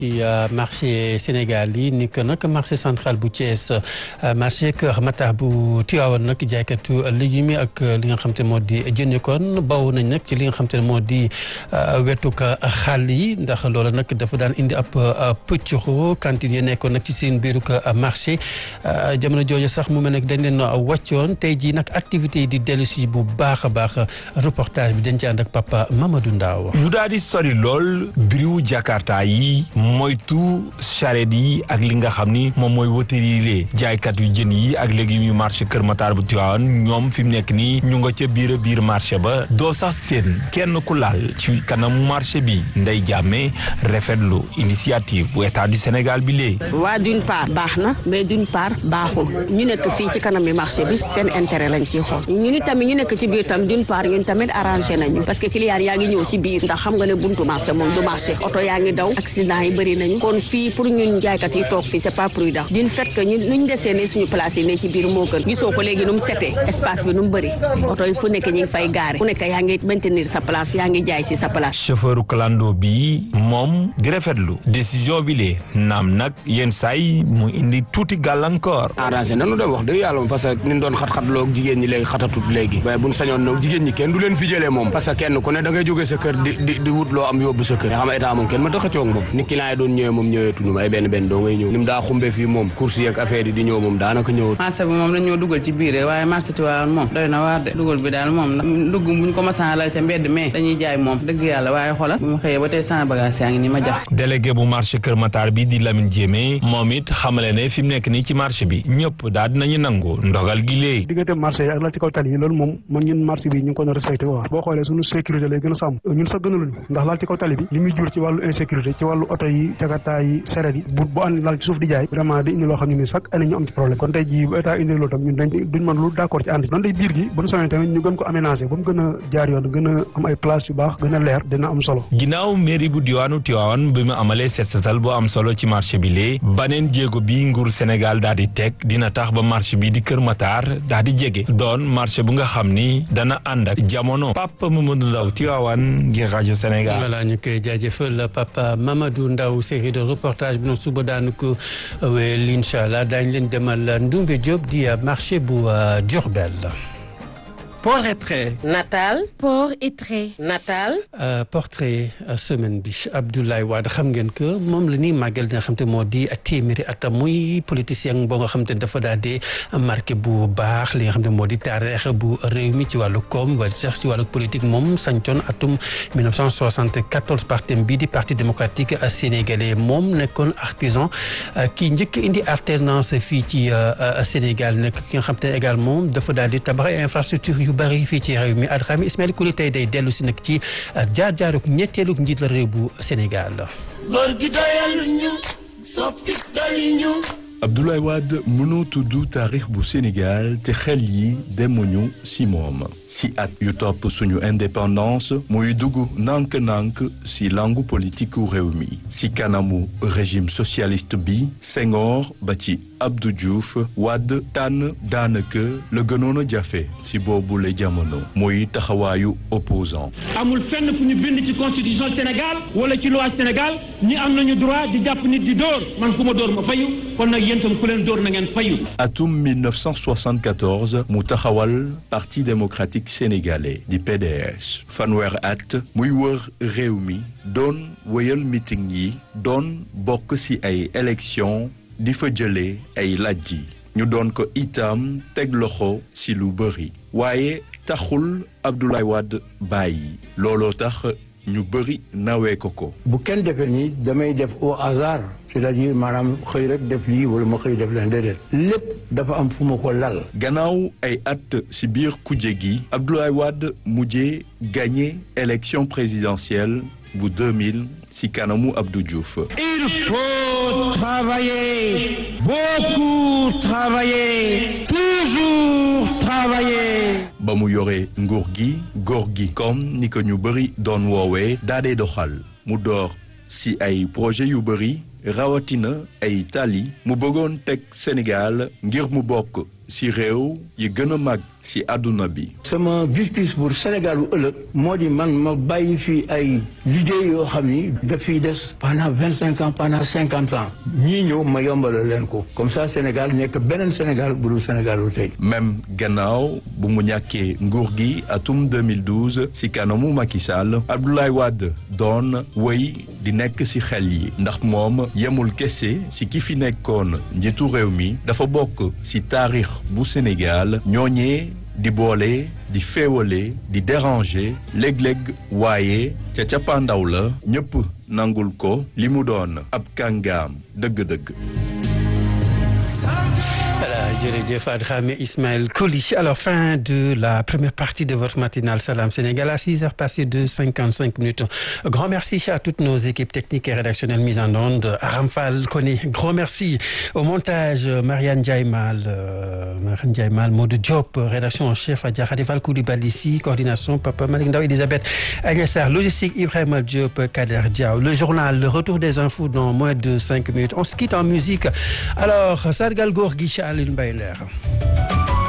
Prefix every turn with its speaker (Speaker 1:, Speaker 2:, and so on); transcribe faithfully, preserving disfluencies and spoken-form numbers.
Speaker 1: ci marché Sénégal yi ni que nag marché central bu Thiès marché Kër Matar bu Tivaouane nag jaaykatu légumes yi ak li nga xam te moo di jën kon baw nañ nag ci li nga xam te ne moo di wetuk xàll yi ndax loolu nag dafa daan indi ab pëccxoo cantine yi nekkoon nag ci seen biiruk marché jamono jooju sax mu mel ne dañ leen wàccoon tey jii nag activités yi di dellu si bu baax a baax reportage bi dañ ci ànd ak Papa Mamadou Ndaw
Speaker 2: ñu daal di sori lool biriwu Jakarta yi moytu charrette yi ak li nga xam ni moom mooy wëtërilee jaaykat yu jën yi ak légumes yu marché Kër Matar bu Tivaouane ñoom fi mu nekk nii ñu nga ca biir a biir marché ba doo sax seen kenn ku laal ci kanamu marché bi Ndeye Diamé rafetlu initiative bu état du Sénégal bi lee
Speaker 3: waa d'une part baax na mais d'une part baaxul ñu nekk fii ci kanam mi marché bi seen intérêt lañ ciy xool ñu ni tamit ñu nekk ci biir tam d'une part ñun tamit arrangé nañu parce que client yaa ngi ñëw ci biir ndax xam nga ne buntu marché moom du marché oto yaa ngi daw accident yi bëri nañu kon fii pour ñun jaaykat yi toog fii c'est pas prudent d'une fait que ñun nuñ desee ne suñu place yi ne ci biir moo gën gisoo ko léegi nu mu setee espace bi nu mu bëri oto yi fu nekk ñi ngi fay gaare ku nekk yaa ngi maintenir sa place yaa ngi jaay si sa place.
Speaker 2: chauffeur clando bi moom di rafetlu décision bi lee naam nag yenn saay mu indi tuuti gàllankoor.
Speaker 4: arrangé nanu de wax dëgg yàlla moom parce que ni doon xat-xatloo jigéen ñi léegi xatatut léegi waaye buñ sañoon nag jigéen ñi kenn du leen fi jëlee moom parce que kenn ku ne da ngay jóge sa kër di di di wut loo am yóbbu sa kër nga xam état moom kenn ma tax a coog moom ni client yi doon ñëwee moom ñëweetuñu ay benn benn doo ngay ñëw ni mu daa xumbe fii moom course yeeg affaire yi di ñëw moom daanaka ñëwut
Speaker 5: marché bi moom dañoo dugal ci biir waaye marché Tivaouane moom doy na waar de dugal bi daal moom dugg buñ ko masaan lal ca mbedd mais dañuy jaay moom dëgg yàlla waaye xoolal bu mu xëyee ba tey sans bagage yaa ngi ni ma jax
Speaker 2: délégué bu marché Kër Matar bi di Lamine Diémé moom it xamale ne fi mu nekk nii ci marché bi ñëpp daal dinañu nangu ndogal gi léegi
Speaker 6: diggante marché yi ak lal ci kaw tali yi loolu moom man ñun marché bi ñu ngi ko doon respecté waaw boo xoolee suñu sécurité lay gën a sàmm ñun sax gënaluñu ndax lal ci kaw tali bi li muy jur ci wàllu insécurité ci wàllu oto yi jakarta yi seret yi bu bu ànd lal ci suuf di jaay vraiment di indi loo xam ne ni chaque année ñu am ci problème kon tey jii bu état indi loolu tam ñun dañ duñ mën lu d'accord ci ànd noonu day biir gi bu ñu soñee tamit ñu gën ko aménager ba mu gën a jaar yoon gën a am ay place yu baax gën a leer dina am solo
Speaker 2: ginnaaw mairie bu diwaanu Tivaouane bi mu amalee set setal bu am solo ci marché bi lee baneen jéego bi nguur Sénégal daal di teg dina tax ba marché bi di Kër Matar daal di jege doon marché bu nga xam ni dana ànd ak jamono Papa Mamadou Ndaw Tivaouane ngir rajo Sénégal.
Speaker 1: voilà ñu koy jaajëfal Papa Mamadou Ndaw série de reportage bi noonu suba daanu ko wéyal incha allah daañu leen demal Ndoumbé Diop di marché bu Diourbel.
Speaker 7: Port et trait.
Speaker 8: Natal. Port et trait. Natal.
Speaker 1: portrait semaine bi Abdoulaye Wade xam ngeen que moom la ñuy màggal dina xam te moo di téeméeri at muy politicien boo nga xam te dafa daal di marqué bu baax li nga xam te moo di taarix bu réew mi ci wàllu koom wala sax ci wàllu politique moom sancoon atum mille neuf cent soixante-quatorze parti bii di parti démocratique sénégalais moom nekkoon artisan kii njëkk indi alternance fii ci Sénégal nekk ki nga xam te également dafa daal di tabax infrastructure yu bari fii ci réew mi Adrame Ismaël Kouli tey day dellu si nag ci jaar jaaruk ñetteelu njiit la réew bu Sénégal.
Speaker 9: góor gi doyalu ñu soppi doli ñu.
Speaker 10: Abdoulaye Wade mënoo tudd taarix bu Sénégal te xel yi demuñu si moom si at yu topp suñu indépendance muy dugg nànk-nànk si langu politique u réew mi si kanamu régime socialiste bi Senghor ba ci Abdou Diouf Wade tànn daanaka la gënoon a jafe si boobu la jamono muy taxawaayu opposant
Speaker 11: amul fenn fu ñu bind ci constitution Sénégal wala ci loi Sénégal ñi am nañu droit di jàpp nit di dóor man ku ma dóor ma fayu kon nag yéen tam ku leen dóor na ngeen fayu.
Speaker 10: atum mille neuf cent soixante-quatorze mu taxawal parti démocratique sénégalais di P D S fanweer at muy wër réew mi doon wéyal meeting yi doon bokk si ay élections di fa jëlee ay laaj yi ñu doon ko itam teg loxo si lu bëri waaye taxul Abdoulaye Wade bàyyi looloo tax ñu bëri nawee ko ko.
Speaker 12: bu kenn defee nii damay def au hasard c'est-à-dire maanaam xëy rek def lii wala ma xëy def leen déedéet lépp dafa am fu ma ko lal.
Speaker 10: gannaaw ay at si biir kuje gi Abdoulaye Wade mujjee gagné élection présidentielle bu deux mille si kanamu Abdou Diouf.
Speaker 11: Il faut travailler beaucoup travailler toujours travailler.
Speaker 10: ba mu yore nguur gi góor gi comme ni ko ñu bëri doon woowee daadee doxal mu door si ay projet yu bëri rawatina ay tali mu bëggoon teg Sénégal ngir mu bokk si réew yi gën a mag ci àdduna bi.
Speaker 12: sama gis-gis pour Sénégal bu ëllëg moo di man ma bàyyi fii ay liggéey yoo xam ni daf fiy des pendant vingt cinq ans pendant cinquante ans ñii ñëw ma yombala leen ko comme ça Sénégal nekk beneen Sénégal bu dul Sénégal bu tey.
Speaker 10: même gannaaw bu mu ñàkkee nguur gi atum deux mille douze ci kanamu Macky Sall Abdoulaye Wade doon wéy di nekk ci xel yi ndax moom yemul kese ci ki fi nekkoon njiitu réew mi dafa bokk ci taarix bu Sénégal ñooñee di boole di féewale di déranger léeg-léeg waaye ca cappaandaw la ñëpp nangul ko li mu doon ab kàngaam dëgg-dëgg.
Speaker 1: Jërëjëf Adrame Ismaël Koli. Alors, fin de la première partie de votre matinale Salam Sénégal à six heures passées de cinquante-cinq minutes. Grand merci à toutes nos équipes techniques et rédactionnelles mises en onde. Aramfal Koné, grand merci. Au montage, Marianne Diaymal, euh, Marianne Diaymal, Maud Diop, rédaction en chef, Adja Khadifal Koulibaly, coordination, Papa Malik Ndaw, Elisabeth Agnessar, logistique, Ibrahim Diop, Kader Diaw. Le journal, le retour des infos dans moins de cinq minutes. On se quitte en musique. Alors, Sargal Gorgui, Alioune Mbaye Leer.